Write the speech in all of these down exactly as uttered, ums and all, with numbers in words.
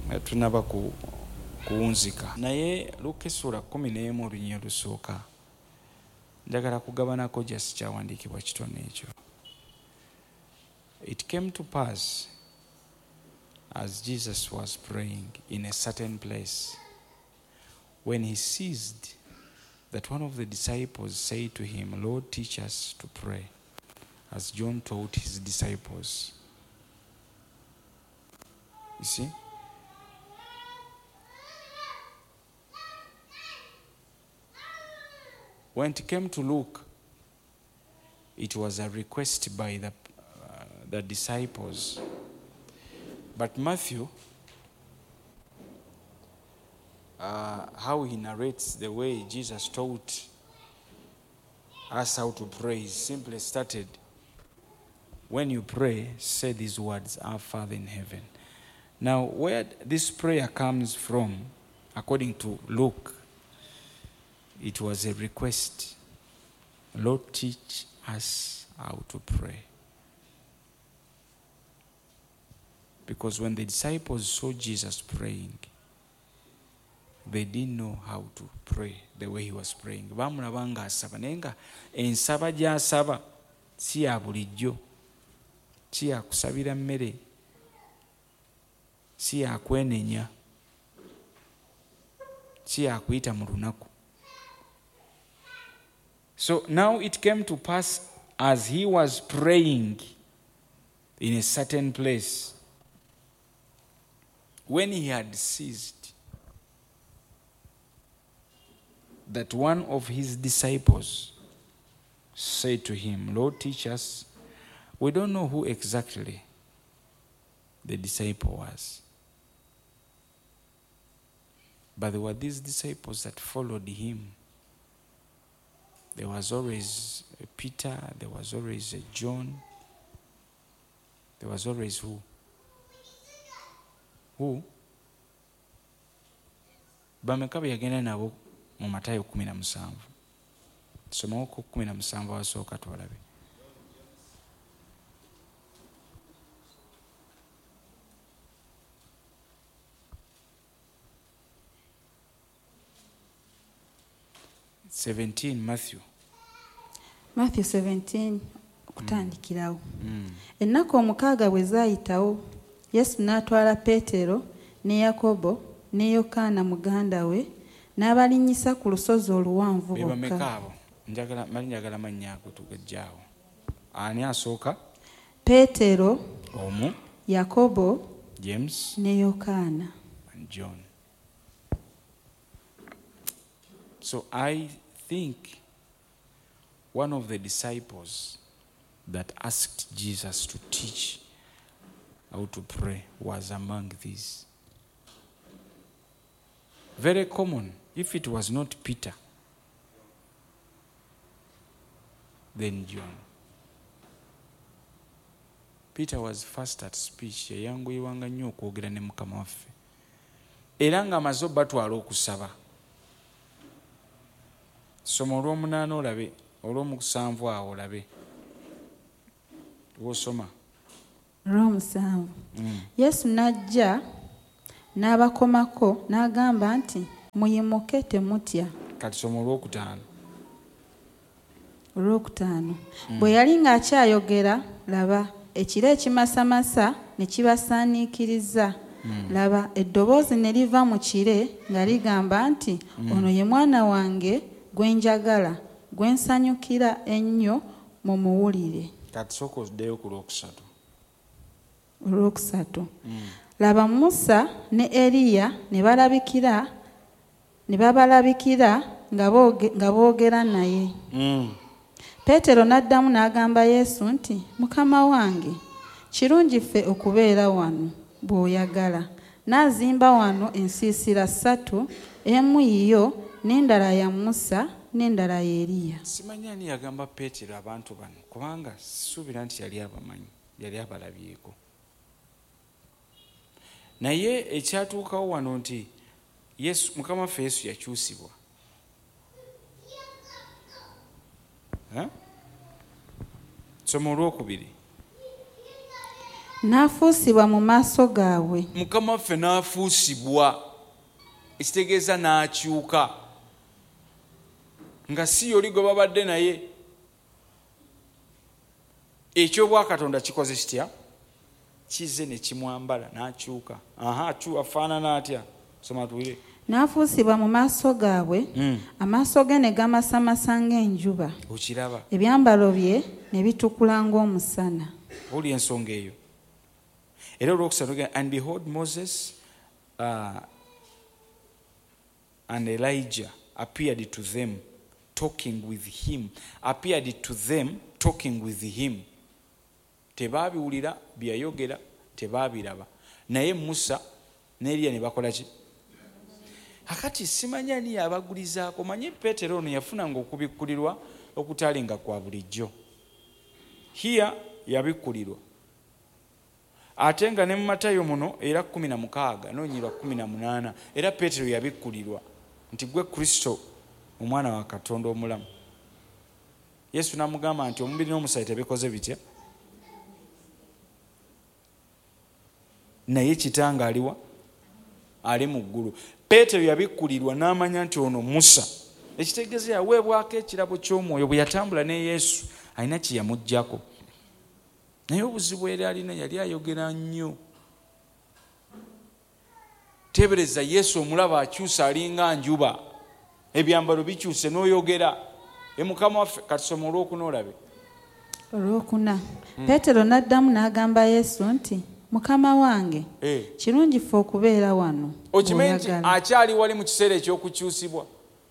tunaba ku kuwunzika naye Luka essula kumi n'emu olunyiriri olusooka njagala kugabanako just kyawandiikibwa kitone ekyo. It came to pass as Jesus was praying in a certain place, when he ceased, that one of the disciples said to him, Lord, teach us to pray, as John taught his disciples. You see? When it came to Luke, it was a request by the, uh, the disciples. But Matthew, uh, how he narrates the way Jesus taught us how to pray, is simply started, when you pray, say these words, Our Father in heaven. Now, where this prayer comes from, according to Luke, it was a request. Lord, teach us how to pray. Because when the disciples saw Jesus praying, they didn't know how to pray the way he was praying. Bamulaba nga asaba naye nga ensaba gy'asaba si ya bulijjo, si ya kusabira mmere, si ya kwenenya, si ya kuyita mu lunaku. So now it came to pass as he was praying in a certain place, when he had ceased, that one of his disciples said to him, Lord, teach us. We don't know who exactly the disciple was, but there were these disciples that followed him. There was always a Peter, there was always a John, there was always who? Who? Bameka yagenda nabo mu Matayo kumi na musanvu. Somawo ku kumi na musanvu wasooka twalabe. seventeen Matthew. Matthew seventeen kutandikirawo. Mm. Ennaku omukaaga bwe zaayitawo, Yesu n'atwala Peetero ne Yakobo ne Yokaana muganda we n'abalinnyisa ku lusozi oluwanvu bokka. Bameka abo? Njagala mali njagala mannya ago tugajjaawo. Ani asooka? Peetero, omu, Yakobo, James ne Yokaana, and John. So I think one of the disciples that asked Jesus to teach how to pray was among these. Very common. If it was not Peter, then John. Peter was fast at speech. Yayanguyiwanga nnyo okwogera ne Mukama waffe. Era ng'amaze batwala okusaba. Soma olw'omunaana olabe, olw'omusanvu awo olabe. Wosoma. Olw'omusanvu. Mm. Yesu n'ajja n'abakomako n'agamba nti muyimuke temutya. Kati soma olw'okutaano. Olw'okutaano. Mm. Bwe yali ng'akyayogera, laba ekiro ekimasamasa ne kibasaaniikiriza. Mm. Laba eddoboozi ne liva mu kire nga ligamba nti mm. ono ye mwana wange gwe njagala, gwe nsanyukira ennyo mumuwulire. Kati sooka oddeyo ku lwokusatu. Olwokusatu. Mm. Laba Musa ne Eriya ne balabikira ne babalabikira nga boogera naye. Mm. Peetero n'addamu n'agamba Yesu nti, Mukama wange, kirungi ffe okubeera wano bw'oyagala. N'azimba wano ensiisira ssatu, emu yiyo n'endala ya Musa n'endala ya Eriya. Simanyi ani yagamba Peetero abantu bano, kubanga sisuubira nti yali abamanyi, yali abalabyeko. Naye ekyatuukawo wano nti Yesu, Mukama waffe Yesu yakyusibwa. Soma olwokubiri. n'afuusibwa mu maaso gaabwe. Mukama waffe n'afuusibwa, ekitegeeza n'akyuka, nga si yoli gwe babadde naye. Ekyobwakatonda kikoze kitya? Kize ne kimwambala n'akyuka. Aha, afaanana atya? Soma tuwire. N'afuusibwa mu maaso gaabwe, amaaso ge ne gamasamasa ng'enjuba, okiraba, ebyambalo bye ne bitukula ng'omusana. Oli ensonga eyo. Era olwokusatu, and behold, Moses uh, and Elijah appeared to them talking with him. Appeared to them talking with him. Tebabiwulira byayogera, tebabiraba. Naye Musa ne Eliya ne bakola ki? Akati simanya ni abagulizaako. Manye Petero ono yafunanga okubikkulirwa okutalinga kwa bulijjo. Here yabikkulirwa. Ate nga ne mu Matayo muno era kumi na mukaaga n'onyirwa kumi na munaana era Petero yabikkulirwa nti gwe Kristo omwana wa Katonda omulamu. Yesu n'amugamba nti omubiri n'omusaayi tebikoze bitya, naye kitanga aliwa? Ali mu ggulu. Petero yabikkulirwa n'amanya nti ono Musa. Ekitegeeza yaweebwako ekirabo ky'omwoyo bwe yatambula ne Yesu, alina kye yamuggyako. Naye obuzibu eri alina yali ayogera nnyo. Tebereza Yesu omulaba akyusa alinga njuba, ebyambalo bikyuse n'oyogera. E Mukama waffe katusoma olwokuna olabe. Olwokuna. Petero n'addamu n'agamba Yesu nti, Mukama wange, kirungi ffe okubeera wano. Okimanyi nti akyali wali mu kiseera ekyokukyusibwa,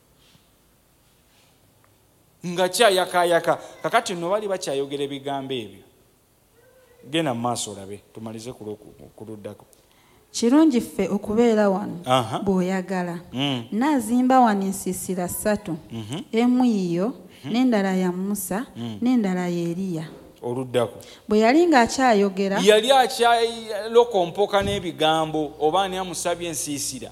nga kyayakayaka. Kakati nno bali bakyayogera ebigambo ebyo. Genda mu maaso olabe, tumalize kuluddako. Kirungi ffe okubeera wano bw'oyagala. N'azimba wano ensiisira ssatu, emu yiyo, n'endala ya Musa, n'endala ya Eriya. Oluddako. Bwe yali ng'akyayogera, yali akyalokompoka n'ebigambo, oba ani amusabye ensiisira.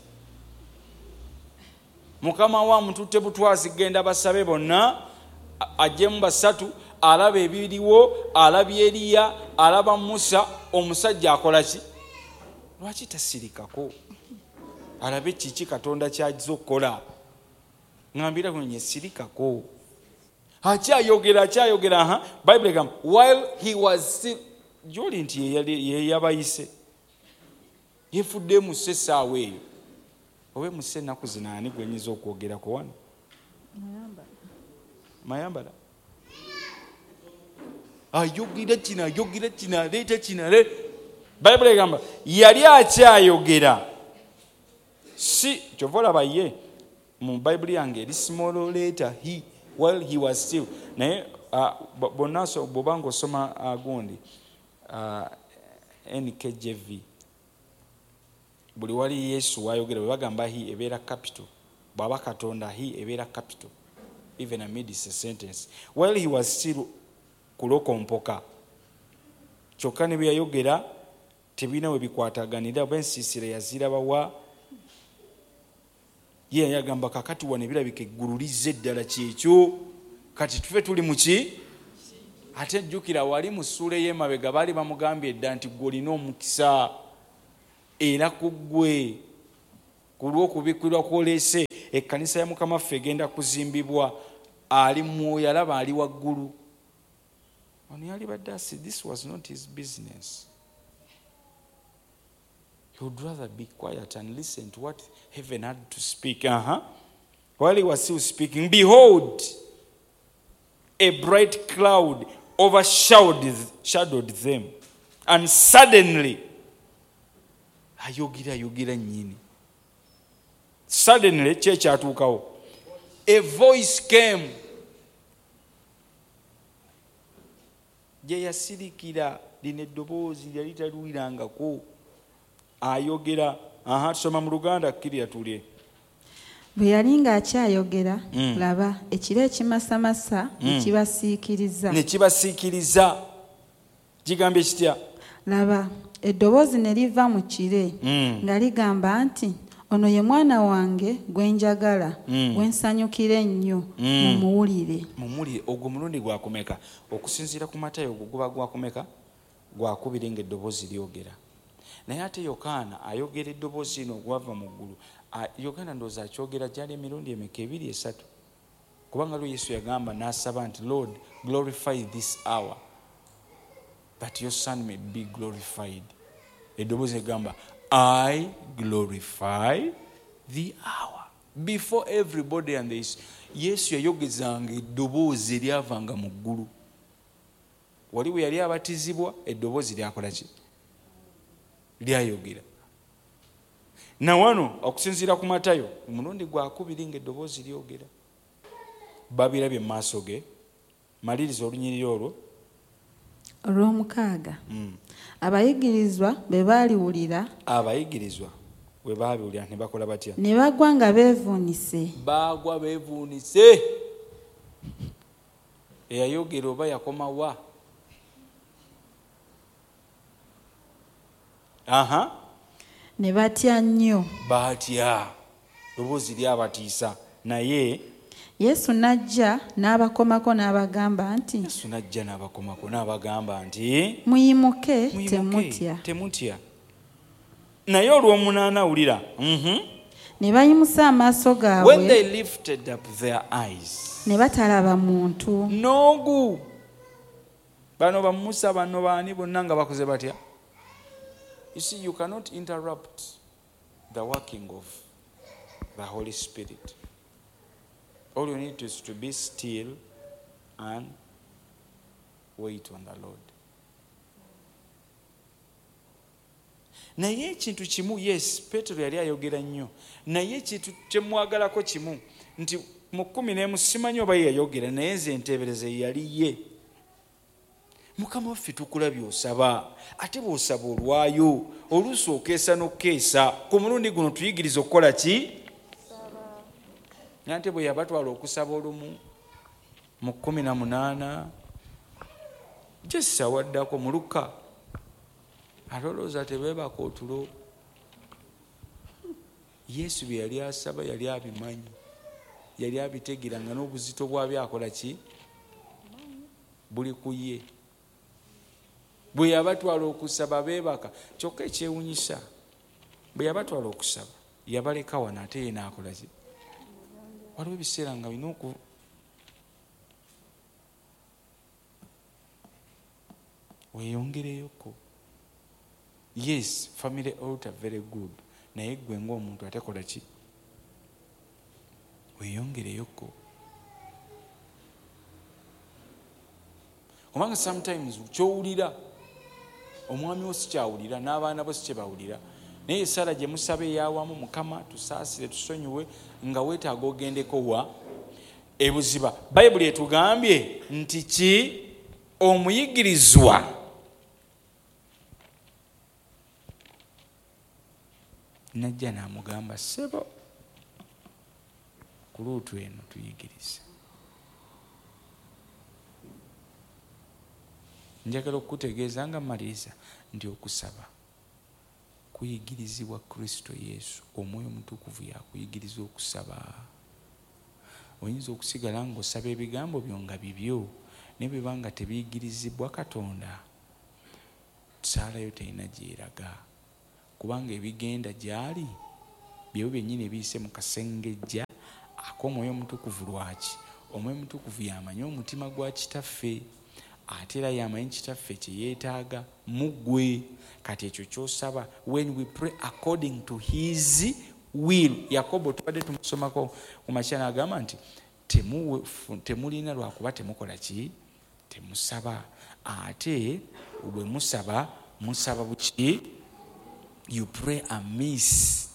Mukama wa mututte butwazi, genda basabe bonna, ajjemu basatu, alaba ebiriwo, alabye Eriya, alaba Musa. Omusajja akola ki? Lwaki tasirikako? Alabe kiki Katonda ky'ajja okukola. Ngambira kunye sirikako. Akyayogera akyayogera aha Bible egamba while he was still, joli nti ye yabayise yefudde mu ssaawa eyo. Owe mu sse ennaku zino ani gwenyiza okwogerako wano? Mayambala ayogera kino ayogera kino aleeta kino. Bible egamba yali akyayogera, si kyova olaba ye mu Bible yange eri small letter he, while he was still. Naye bonna bw'obanga osoma gundi N K J V, buli wali Yesu wayogera bwe bagamba he ebeera capital, bw'aba Katonda he ebeera capital, even amid this sentence. While he was still kulokompoka, kyokka ne bye yayogera tebina we bikwataganira. Oba ensiisira yaziraba wa? Ye yagamba kakati wano ebirabika eggulu lizze eddala kyekyo, kati tufe tuli mu ki? Ate jjukira wali mu ssuula ey'emabega baali bamugambye edda nti gwe olina omukisa era ku ggwe ku lw'okubikkirwa kw'oleese ekkanisa ya Mukama waffe egenda kuzimbibwa. Ali mwoyo, alaba ali waggulu. Ono yali badde asi, this was not his business. He would rather be quiet and listen to what heaven had to speak. Uh-huh. While he was still speaking, behold, a bright cloud overshadowed shadowed them. And suddenly, ayogera ayogera nyini. Suddenly, ky'ekyatuukawo, a voice came. Gye yasirikira lino eddoboozi lyali taluwirangako. Ayogera. Aha, tusoma mu Luganda kkirya tulye. Bwe yali ng'akyayogera, laba ekiro ekimasamasa ne kibasiikiriza. Ne kibasiikiriza. Kigambye kitya? Laba eddoboozi ne liva mu kire nga ligamba nti, ono ye mwana wange gwe njagala, gwe nsanyukira ennyo, mumuwulire. Mumuwulire. Ogwo mulundi gwakumeka? Okusinziira ku Matayo ogwo guba gwakumeka? gwakubiri ng'eddoboozi lyogera. Naye ate Yokaana ayogera eddoboozi lino gwava mu ggulu. Yokaana ndowooza akyogera gyali emirundi emeka ebiri esatu, kubanga lwe Yesu yagamba n'asaba nti Lord glorify this hour that your son may be glorified. Eddoboozi egamba I glorify the hour before everybody and this. Yesu yayogezanga eddoboozi eryavanga mu ggulu. Wali bwe yali abatizibwa eddoboozi lyakola ki? Lyayogera. Na wano okusinziira ku Matayo omulundi gwakubiri ng'eddoboozi lyogera. Babirabye mu maaso ge. Maliriza olunyiriri olwo. Olw'omukaaga. Abayigirizwa bwe baaliwulira. Abayigirizwa bwe baabiwulira ne bakola batya? Ne bagwa nga beevuunise. Baagwa beevuunise. Eyayogera oba yakoma wa? Aha. Ne batya nnyo. Batya. Eddoboozi lyabatiisa. Naye Yesu n'ajja n'abakomako n'abagamba nti Yesu n'ajja n'abakomako n'abagamba nti muyimuke temutya. Temutya. Naye olw'omunaana awulira. Ne bayimusa amaaso gaabwe. When they lifted up their eyes. Ne batalaba muntu. Noogu. Bano ba Musa bano baani bonna nga bakoze batya? You see, you cannot interrupt the working of the Holy Spirit. All you need is to be still and wait on the Lord. Naye ekintu kimu, yes, Petero yali ayogera nnyo. Naye ekintu kye mwagalako kimu nti mu kkumi n'emu simanyi oba yayogera naye nze nteebereze yali ye. Mukama waffe tukulabye osaba, ate bw'osaba olwayo, oluusi okeesa n'okkeesa. Ku mulundi guno tuyigiriza okukola ki? Nante bwe yabatwala okusaba olumu mu kkumi na munaana Jesu awaddako mu Luka alowooza tebeebaka otulo. Yesu bye yali asaba yali abimanyi, yali abitegera nga n'obuzito bwabyo akola ki? Buli ku ye. Bwe yabatwala okusaba beebaka. Kyokka ekyewunyisa bwe yabatwala okusaba yabaleka wano ate ye n'akola ki? Waliwo ebiseera nga bina oku weeyongereyoko. Yes, family altar very good. Naye gwe ng'omuntu ate kola ki? Weeyongereyoko. Kubanga sometimes kyowulira omwami wo sikyawulira n'abaana bo sikyebawulira. Naye Sara gye musaba eyawamu, Mukama tusaasire tusonyiwe, nga weetaaga ogendeko wa ebuziba. Bayibuli etugambye nti ki? Omuyigirizwa najja n'amugamba ssebo ku luutu eno tuyigirize. Njagala okukutegeeza nga maliriza nti okusaba kuyigirizibwa Kristo Yesu. Omwoyo Omutukuvu yakuyigiriza okusaba. Oyinza okusigala ng'osaba ebigambo byo nga bibyo, ne bwe banga tebiyigirizibwa Katonda, saalayo terina gyeraga, kubanga ebigenda gy'ali byewo byennyini ebiyise mu kasengejja ak'Omwoyo Omutukuvu. Lwaki? Omwoyo Omutukuvu yamanyi omutima gwa kitaffe, ate era yamanyi kitaffe kye yeetaaga mu ggwe. Kati ekyo ky'osaba, when we pray according to his will. Yakobo tubadde tumusomako ku makya n'agamba nti temulina lwakuba temukola ki? Temusaba. Ate bwe musaba, musaba buki? You pray amiss.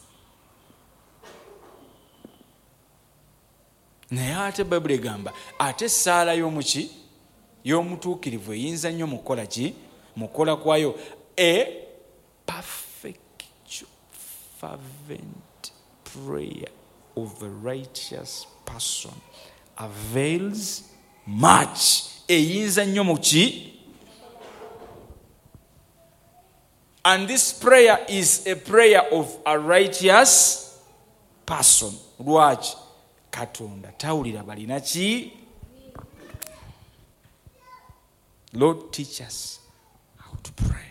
Naye ate Bayibuli egamba ate ssaala y'omuki? Y'omutuukirivu eyinza nnyo mu kukola ki? Mu kukola kwayo. A perfect fervent prayer of a righteous person avails much. Eyinza nnyo mu ki? And this prayer is a prayer of a righteous person. Lwaki? Katonda tawulira balina ki? Lord, teach us how to pray.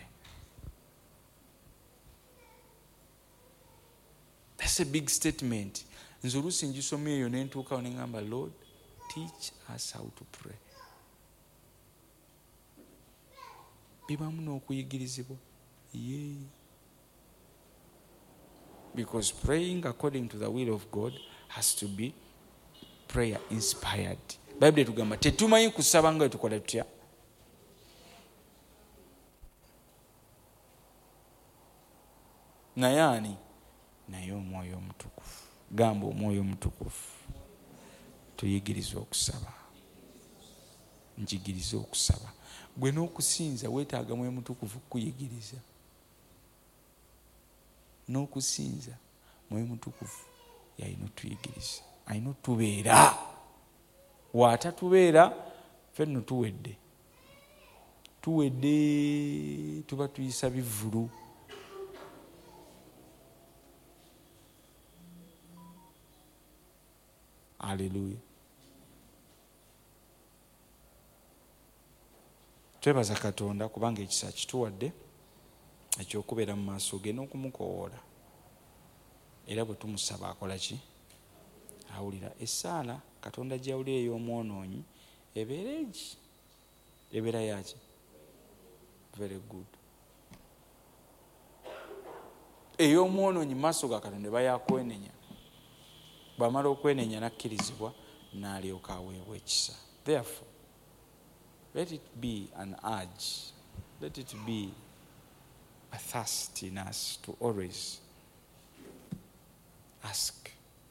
That's a big statement. Nze oluusi ngisomye eyo ne ntuukawo ne ngamba, Lord, teach us how to pray. Bibamu n'okuyigirizibwa. Yeah. Because praying according to the will of God has to be prayer inspired. Bible tugamba tetumanyi kusaba nga tukola tutya. Naye ani? Naye Omwoyo Omutukuvu. Gamba Omwoyo Omutukuvu. Tuyigirize okusaba. Njigirize okusaba. Gwe n'okusinza weetaaga Mwoyo Mutukuvu kuyigiriza. N'okusinza Mwoyo Mutukuvu yalina otuyigiriza. Alina otubeera. Waatatubeera ffenno tuwedde. Tuwedde tuba tuyisa bivulu. Hallelujah. Twebaza Katonda kubanga ekisa kituwadde ekyokubeera mu maaso ge n'okumukowoola. Era bwe tumusaba akola ki? Awulira. Essaala Katonda gy'awulira ey'omwonoonyi ebeera egi. Ebeera yaki? Very good. Ey'omwonoonyi maaso ga Katonda eba yakwenenya. Bw'amala okwenenya n'akkirizibwa n'alyoka aweebwa ekisa. Therefore, let it be an urge. Let it be a thirst in us to always ask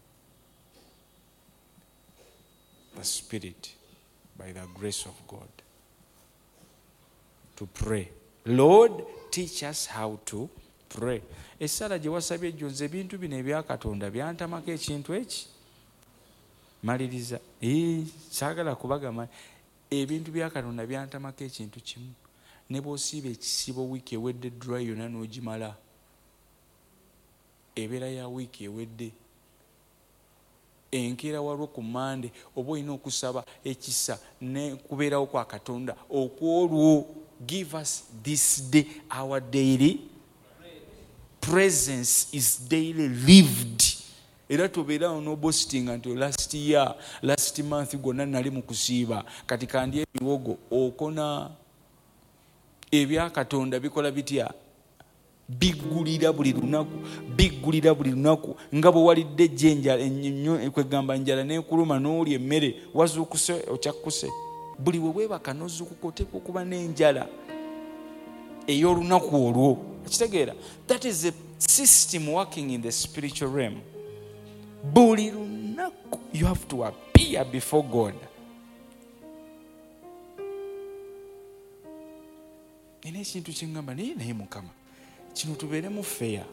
the Spirit by the grace of God to pray. Lord, teach us how to pray. Essala gye wasabye ejjo nze ebintu bino ebya Katonda byantamako ekintu eki. Maliriza. Ee, saagala kubagamba ebintu bya Katonda byantamako ekintu kimu. Ne bw'osiiba ekisibo wiiki ewedde dry yonna n'ogimala. Ebeera ya wiiki ewedde. Enkeera walwo ku Mande oba olina okusaba ekisa ne kubeerawo kwa Katonda okwolwo. Give us this day our daily presence is daily lived. Era tobeerawo no boasting nti last year, last month gonna nali mu kusiiba kati kandi ebiwogo okona. Ebya Katonda bikola bitya? Biggulira buli lunaku, biggulira buli lunaku. Nga bwe walidde ejjenjala ennyo kwegamba njala n'ekuluma n'olya emmere wazuukuse okyakkuse. Buli we weebaka n'ozuukuka oteekwa okuba n'enjala ey'olunaku olwo. Ekitegeera? That is a system working in the spiritual realm. Buli lunaku you have to appear before God. Nina ekintu kye ngamba naye naye Mukama kino tubeeremu feya.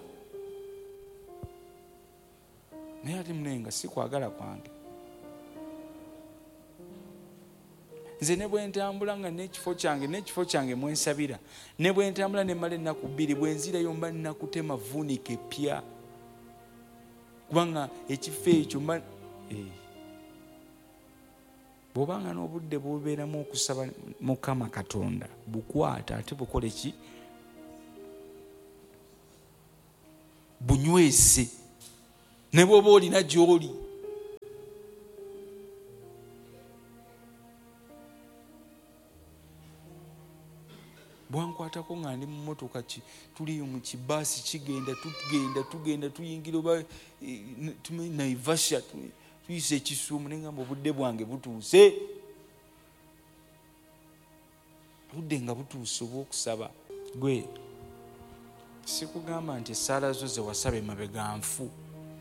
Naye ate munenga si kwagala kwange. Nze ne bwe ntambula nga n'ekifo kyange n'ekifo kyange mwensabira, ne bwe ntambula ne mmala ennaku bbiri bwe nzirayo mba nnakutema vuunika epya. Kubanga ekifo ekyo mba bw'obanga n'obudde bw'obeeramu okusaba Mukama Katonda bukwata ate bukole ki? Bunywese. Ne bw'oba olina gy'oli. Bwankwatako nga ndi mu mmotoka tuli mu kibaasi kigenda tugenda tugenda tuyingira oba tumanyi Naivasha tuyise ekisuumu ne ngamba obudde bwange butuuse. Budde nga butuuse obw'okusaba. Gwe sikugamba nti essaala zo ze wasaba emabega nfu.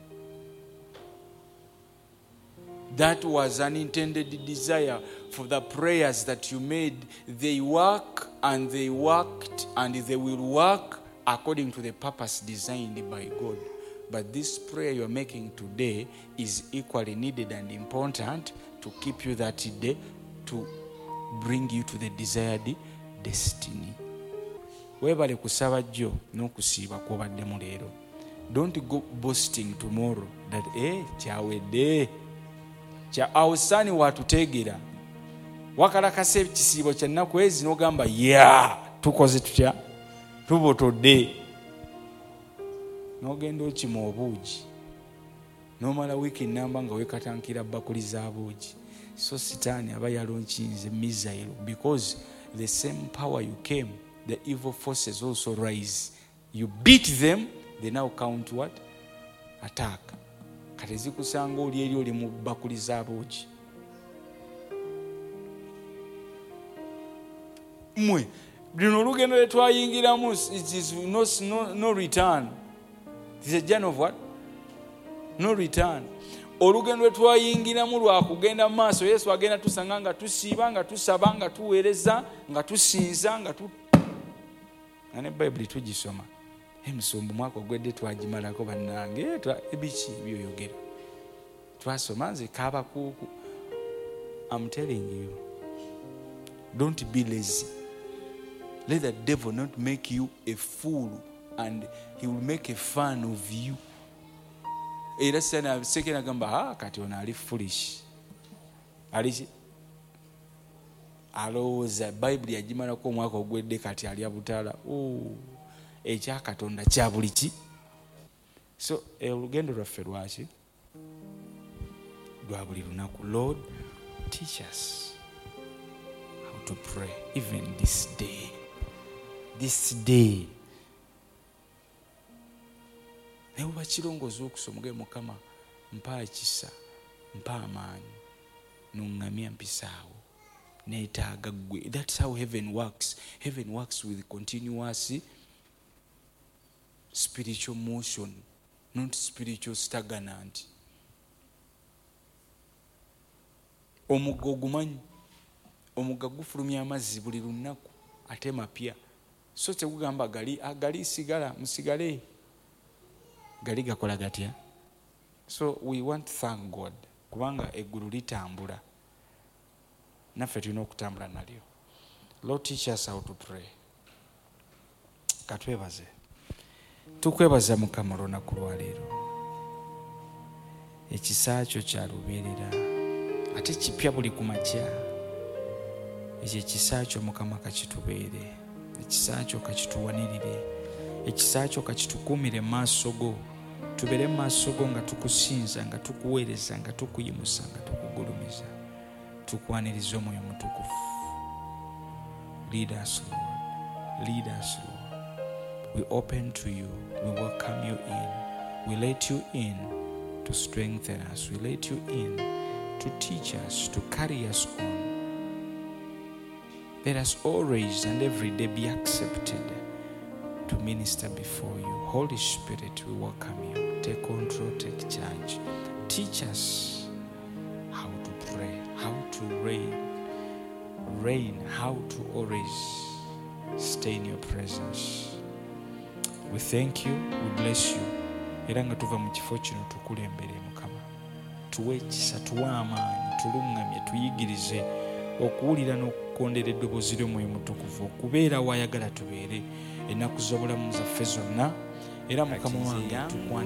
That was an intended desire for the prayers that you made. They work and they worked and they will work according to the purpose designed by God. But this prayer you're making today is equally needed and important to keep you that day, to bring you to the desired destiny. Webale kusaba jjo n'okusiiba kw'obaddemu leero. Don't go boasting tomorrow that eh kyawedde. Kya awusaani watuteegera. Wakalakasa ekisiibo kya nnaku ezi n'ogamba ya tukoze tutya tubotodde n'ogenda okima obuugi n'omala wiiki namba nga wekatankira bakuli za buugi. So sitaani aba yalonkinze missile because the same power you came, the evil forces also rise. You beat them, they now count what? Attack. Kati zikusanga oli eri oli mu bakuli za buugi. Mwe luno olugendo lwe twayingiramu, it is no, no, no return. It is a journey of what? No return. Olugendo lwe twayingiramu lwa kugenda maaso. Yesu agenda tusanga nga tusiiba, nga tusaba, nga tuweereza, nga tusinza, nga tu ane Bible tugisoma. Emisumbu mwaka ogwedde twagimalako bannange ebiki byoyogera twasoma nze kaba kuku. I'm telling you, don't be lazy. Let the devil not make you a fool and he will make a fun of you. Era sana sekena gamba ha kati ona ali foolish. Ali alowooza Bible yagimalako omwaka ogwedde kati ali abutala. Oh, ekya Katonda kya buli ki. So olugendo lwaffe lwaki lwa buli lunaku. Lord, teach us how to pray even this day. This day. Newe bakirongooza okusoma ge Mukama mpa ekisa mpa amaanyi n'oŋŋamya mpisaawo neetaaga ggwe. That's how heaven works. Heaven works with continuous spiritual motion, not spiritual stagnant. Omugga ogumanyi, omugga gufulumya amazzi buli lunaku ate mapya. So tegugamba gali agali sigala musigale gali gakola gatya. So we want to thank God kubanga eggulu litambula naffe tulina okutambula nalyo. Lord, teach us how to pray. Katwebaze. Tukwebaza Mukama olunaku lwa leero. Ekisa kyo kya lubeerera ate kipya buli ku makya. Ekyo ekisa kyo Mukama kakitubeere. Ekisa kyo kakituwanirire. Ekisa kyo kakitukuumire mu maaso go. Tubeere mu maaso go nga tukusinza, nga tukuweereza, nga tukuyimusa, nga tukugulumiza. Tukwaniriza Omwoyo Mutukuvu. Lead us, Lord. Lead us, Lord. We open to you. We welcome you in. We let you in to strengthen us. We let you in to teach us, to carry us on. Let us always and every day be accepted to minister before you. Holy Spirit, we welcome you. Take control, take charge. Teach us how to pray, how to reign, reign, how to always stay in your presence. We thank you, we bless you. Era nga tuva mu kifo kino tukulembere Mukama. Tuwe ekisa, tuwe amaanyi, tulungamye, tuyigirize okuwulira n'okukondera eddoboozi ly'Omwoyo Mutukuvu, okubeera wayagala tubeere ennaku z'obulamu zaffe zonna. Era Mukama wange tukwana